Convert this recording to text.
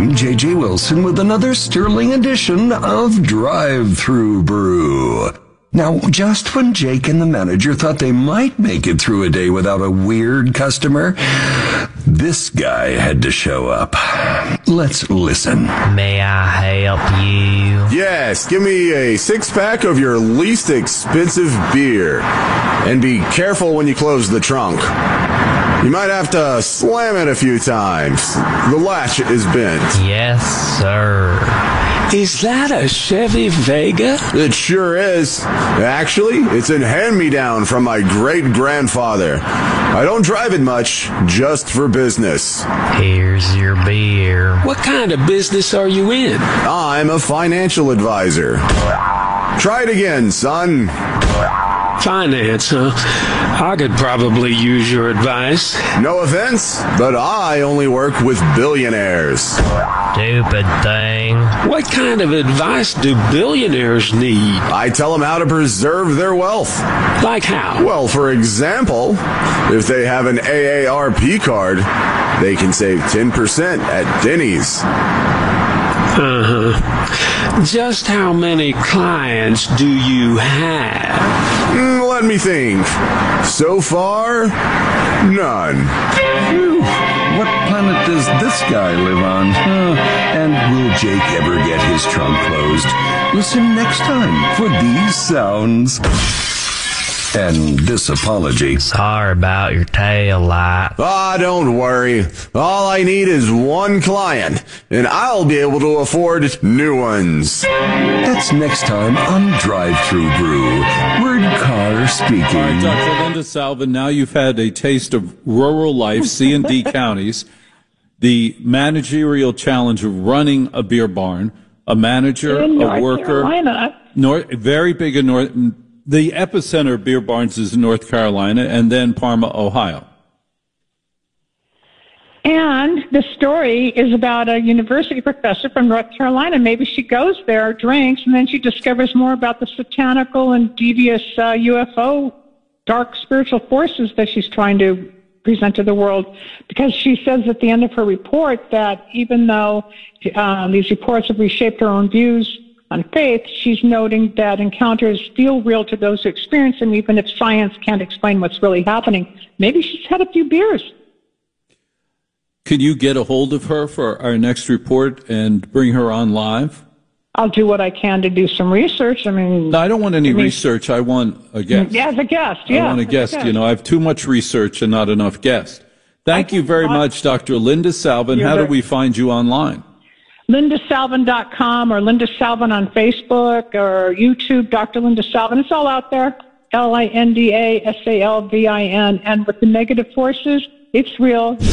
I'm J.J. Wilson with another sterling edition of Drive-Thru Brew. Now, just when Jake and the manager thought they might make it through a day without a weird customer, this guy had to show up. Let's listen. May I help you? Yes, give me a six-pack of your least expensive beer. And be careful when you close the trunk. You might have to slam it a few times. The latch is bent. Yes, sir. Is that a Chevy Vega? It sure is. Actually, it's a hand-me-down from my great-grandfather. I don't drive it much, just for business. Here's your beer. What kind of business are you in? I'm a financial advisor. Try it again, son. Finance, huh? I could probably use your advice. No offense, but I only work with billionaires. Stupid thing. What kind of advice do billionaires need? I tell them how to preserve their wealth. Like how? Well, for example, if they have an AARP card, they can save 10% at Denny's. Just how many clients do you have? Let me think. So far, none. Phew, what planet does this guy live on? And will Jake ever get his trunk closed? Listen next time for these sounds and this apology. Sorry about your tail light. Ah, don't worry. All I need is one client, and I'll be able to afford new ones. That's next time on Drive-Thru Brew. Word Car speaking. All right, Dr. Linda Salvin, now you've had a taste of rural life, C&D counties, the managerial challenge of running a beer barn, a manager, a worker. Very big in North. The epicenter of beer barns is in North Carolina, and then Parma, Ohio. And the story is about a university professor from North Carolina. Maybe she goes there, drinks, and then she discovers more about the satanical and devious UFO, dark spiritual forces that she's trying to present to the world. Because she says at the end of her report that even though these reports have reshaped her own views on faith, she's noting that encounters feel real to those who experience them, even if science can't explain what's really happening. Maybe she's had a few beers. Could you get a hold of her for our next report and bring her on live? I'll do what I can to do some research. No, I don't want any research. I want a guest. Yeah, as a guest, yeah. I want a guest. You know, I have too much research and not enough guests. Thank you very much, Dr. Linda Salvin. How do we find you online? LindaSalvin.com or Linda Salvin on Facebook or YouTube, Dr. Linda Salvin. It's all out there. LindaSalvin. And with the negative forces, it's real.